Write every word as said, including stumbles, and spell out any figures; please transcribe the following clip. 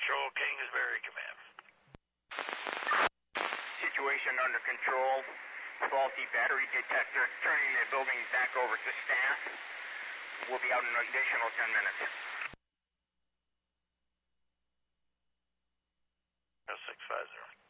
Control, Kingsbury, command. Situation under control. Faulty battery detector. Turning the building back over to staff. We'll be out in an additional ten minutes. six five zero.